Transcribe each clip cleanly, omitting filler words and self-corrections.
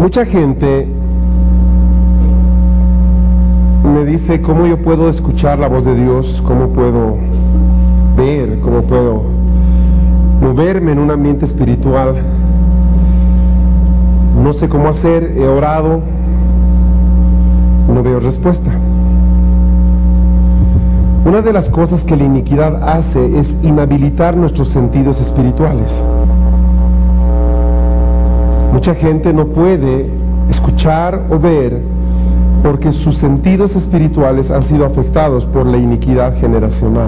Mucha gente me dice cómo yo puedo escuchar la voz de Dios, cómo puedo ver, cómo puedo moverme en un ambiente espiritual. No sé cómo hacer, he orado, no veo respuesta. Una de las cosas que la iniquidad hace es inhabilitar nuestros sentidos espirituales. Mucha gente no puede escuchar o ver porque sus sentidos espirituales han sido afectados por la iniquidad generacional.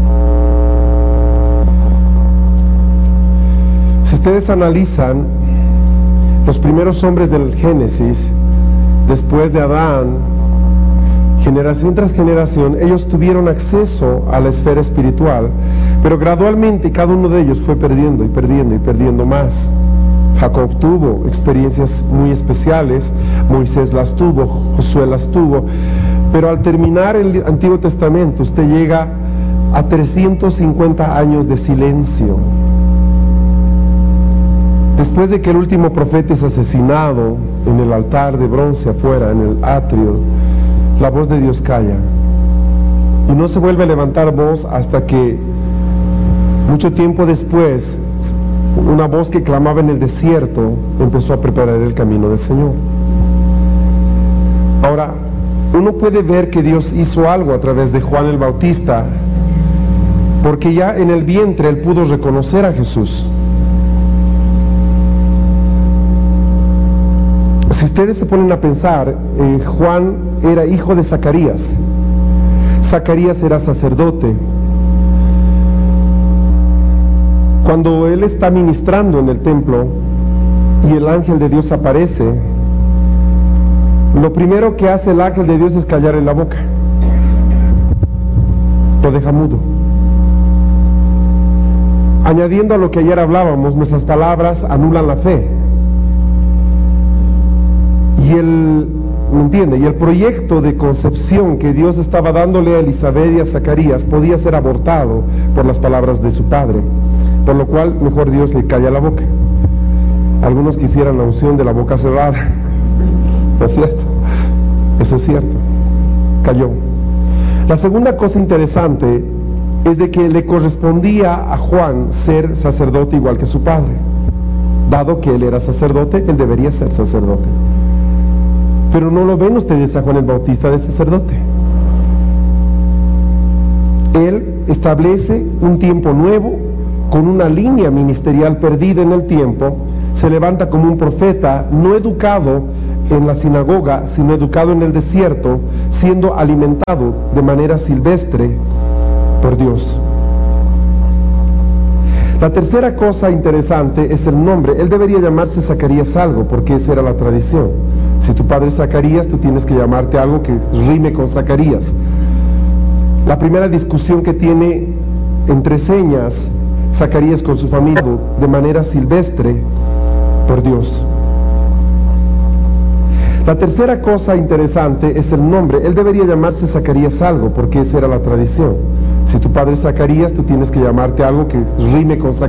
Si ustedes analizan los primeros hombres del Génesis, después de Adán, generación tras generación, ellos tuvieron acceso a la esfera espiritual, pero gradualmente cada uno de ellos fue perdiendo y perdiendo y perdiendo más. Jacob tuvo experiencias muy especiales, Moisés las tuvo, Josué las tuvo, pero al terminar el Antiguo Testamento usted llega a 350 años de silencio. Después de que el último profeta es asesinado en el altar de bronce afuera, en el atrio, la voz de Dios calla y no se vuelve a levantar voz hasta que mucho tiempo después una voz que clamaba en el desierto empezó a preparar el camino del Señor. Ahora, uno puede ver que Dios hizo algo a través de Juan el Bautista, porque ya en el vientre él pudo reconocer a Jesús. Si ustedes se ponen a pensar, Juan era hijo de Zacarías. Zacarías era sacerdote. Cuando él está ministrando en el templo y el ángel de Dios aparece, lo primero que hace el ángel de Dios es callarle la boca. Lo deja mudo. Añadiendo a lo que ayer hablábamos, nuestras palabras anulan la fe. ¿Me entiende? Y el proyecto de concepción que Dios estaba dándole a Elizabeth y a Zacarías podía ser abortado por las palabras de su padre, por lo cual mejor Dios le calla la boca. Algunos quisieran la unción de la boca cerrada, ¿no es cierto? Eso es cierto, cayó. La segunda cosa interesante es de que le correspondía a Juan ser sacerdote igual que su padre. Dado que él era sacerdote, él debería ser sacerdote. Pero no lo ven ustedes a Juan el Bautista de sacerdote. Él establece un tiempo nuevo, con una línea ministerial perdida en el tiempo, se levanta como un profeta, no educado en la sinagoga, sino educado en el desierto, siendo alimentado de manera silvestre por Dios. La tercera cosa interesante es el nombre. Él debería llamarse Zacarías algo, porque esa era la tradición. Si tu padre es Zacarías, tú tienes que llamarte algo que rime con Zacarías. La primera discusión que tiene entre señas Zacarías con su familia de manera silvestre por Dios. La tercera cosa interesante es el nombre. Él debería llamarse Zacarías algo, porque esa era la tradición. Si tu padre es Zacarías, tú tienes que llamarte algo que rime con Zacarías.